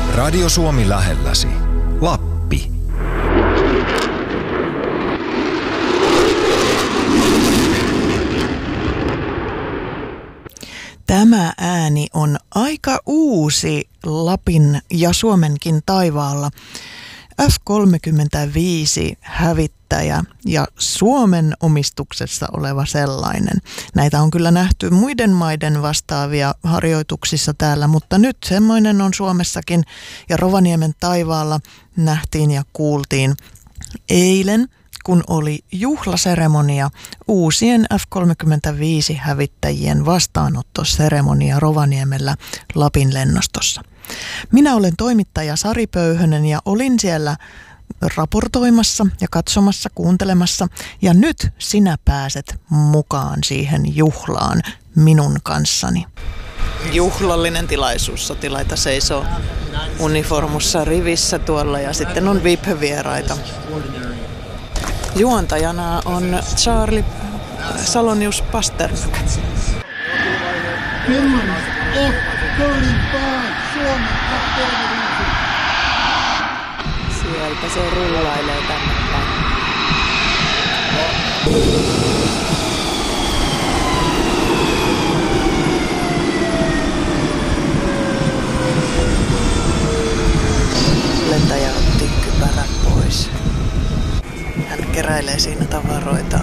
Radio Suomi lähelläsi. Lappi. Tämä ääni on aika uusi Lapin ja Suomenkin taivaalla. F-35 hävittäjä ja Suomen omistuksessa oleva sellainen. Näitä on kyllä nähty muiden maiden vastaavia harjoituksissa täällä, mutta nyt semmoinen on Suomessakin ja Rovaniemen taivaalla nähtiin ja kuultiin eilen, kun oli juhlaseremonia, uusien F-35 hävittäjien vastaanottoseremonia Rovaniemellä Lapin lennostossa. Minä olen toimittaja Sari Pöyhönen ja olin siellä raportoimassa ja katsomassa, kuuntelemassa. Ja nyt sinä pääset mukaan siihen juhlaan minun kanssani. Juhlallinen tilaisuus. Sotilaita seisoo uniformussa rivissä tuolla ja sitten on VIP-vieraita. Juontajana on Charlie Salonius Pasternak. Finland F-35, Suomen F-35. Sieltä se rullailee tänne päin. Lentäjä otti kypärän pois. Hän keräilee siinä tavaroita.